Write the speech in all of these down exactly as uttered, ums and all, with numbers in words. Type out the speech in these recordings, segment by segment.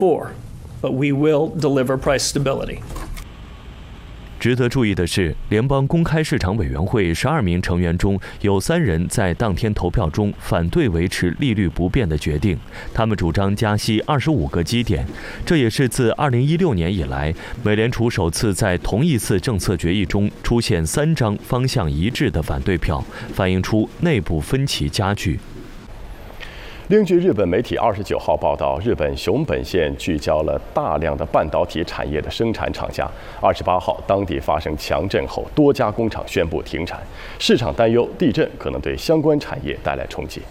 Four, but we will deliver price stability. 值得注意的是，联邦公开市场委员会十二名成员中有三人在当天投票中反对维持利率不变的决定，他们主张加息二十五个基点。这也是自二零一六年以来，美联储首次在同一次政策决议中出现三张方向一致的反对票，反映出内部分歧加剧。 另据日本媒体二十九号报道，日本熊本县聚焦了大量的半导体产业的生产厂家。二十八号，当地发生强震后，多家工厂宣布停产，市场担忧地震可能对相关产业带来冲击。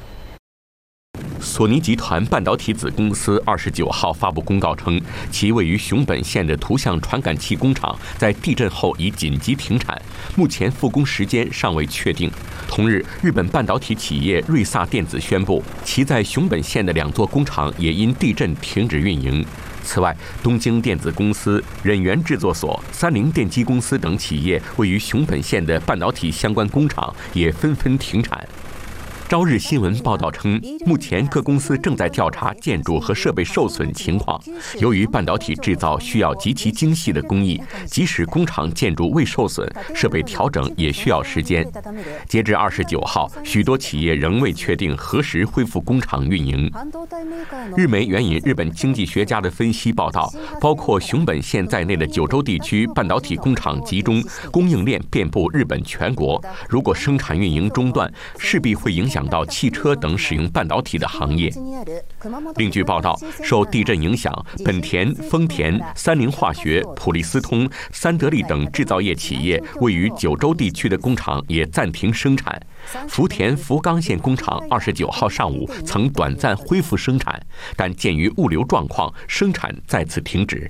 索尼集团半导体子公司二十九号发布公告称，其位于熊本县的图像传感器工厂在地震后已紧急停产，目前复工时间尚未确定。同日，日本半导体企业瑞萨电子宣布，其在熊本县的两座工厂也因地震停止运营。此外，东京电子公司、忍源制作所、三菱电机公司等企业位于熊本县的半导体相关工厂也纷纷停产。朝日新闻报道称，目前各公司正在调查建筑和设备受损情况。由于半导体制造需要极其精细的工艺，即使工厂建筑未受损，设备调整也需要时间。截至二十九号，许多企业仍未确定何时恢复工厂运营。日媒援引日本经济学家的分析报道，包括熊本县在内的九州地区半导体工厂集中，供应链遍布日本全国。如果生产运营中断，势必会影响到汽车等使用半导体的行业。另据报道，受地震影响，本田、丰田、三菱化学、普利司通、三得利等制造业企业位于九州地区的工厂也暂停生产。福田福冈县工厂二十九号上午曾短暂恢复生产，但鉴于物流状况，生产再次停止。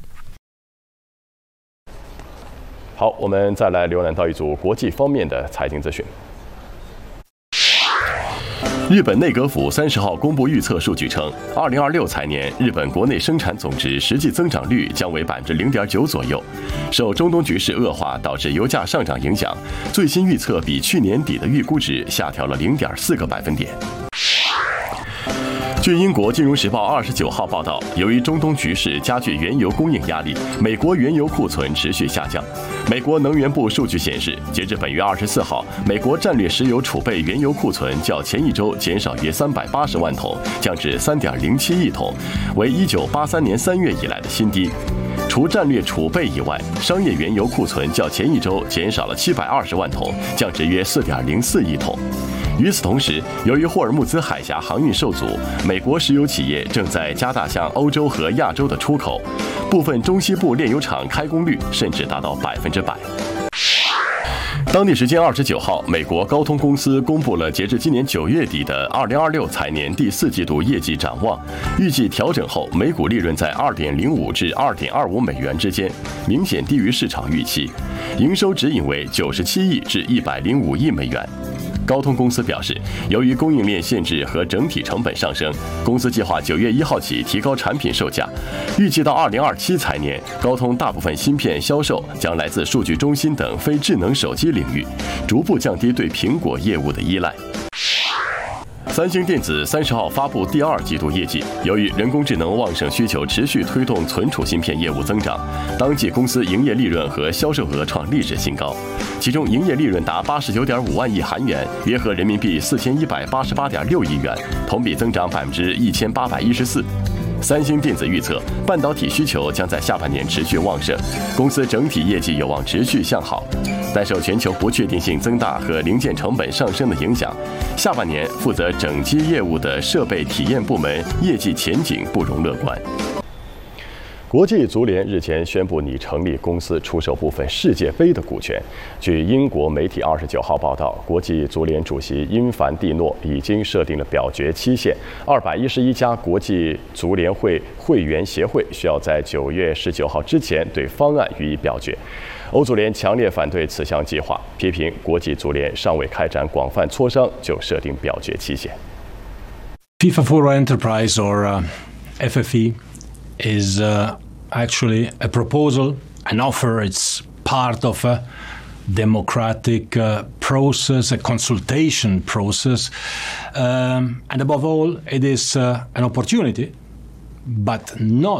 好，我们再来浏览到一组国际方面的财经资讯。日本内阁府三十号公布预测数据称，二零二六财年日本国内生产总值实际增长率将为百分之零点九左右。受中东局势恶化导致油价上涨影响，最新预测比去年底的预估值下调了零点四个百分点。据英国《金融时报》二十九号报道，由于中东局势加剧原油供应压力，美国原油库存持续下降。美国能源部数据显示，截至本月二十四号，美国战略石油储备原油库存较前一周减少约三百八十万桶，降至三点零七亿桶，为一九八三年三月以来的新低。除战略储备以外，商业原油库存较前一周减少了七百二十万桶，降至约四点零四亿桶。与此同时，由于霍尔木兹海峡航运受阻，美国石油企业正在加大向欧洲和亚洲的出口，部分中西部炼油厂开工率甚至达到百分之百。当地时间二十九号，美国高通公司公布了截至今年九月底的二零二六财年第四季度业绩展望，预计调整后每股利润在二点零五至二点二五美元之间，明显低于市场预期，营收指引为九十七亿至一百零五亿美元。高通公司表示，由于供应链限制和整体成本上升，公司计划九月一号起提高产品售价。预计到二零二七财年，高通大部分芯片销售将来自数据中心等非智能手机领域，逐步降低对苹果业务的依赖。三星电子三十号发布第二季度业绩，由于人工智能旺盛需求持续推动存储芯片业务增长，当季公司营业利润和销售额创历史新高，其中营业利润达八十九点五万亿韩元，约合人民币四千一百八十八点六亿元，同比增长百分之一千八百一十四。三星电子预测，半导体需求将在下半年持续旺盛，公司整体业绩有望持续向好。但受全球不确定性增大和零件成本上升的影响，下半年负责整机业务的设备体验部门业绩前景不容乐观。国际足联日前宣布拟成立公司出售部分世界杯的股权。据英国媒体二十九号报道，国际足联主席因凡蒂诺已经设定了表决期限，二百一十一家国际足联会会员协会需要在九月十九号之前对方案予以表决。欧足联强烈反对此项计划，批评国际足联尚未开展广泛磋商就设定表决期限。 FIFA for Enterprise or uh, F F E is uh, actually a proposal, an offer. It's part of a democratic uh, process, a consultation process, um, and above all, it is uh, an opportunity, but not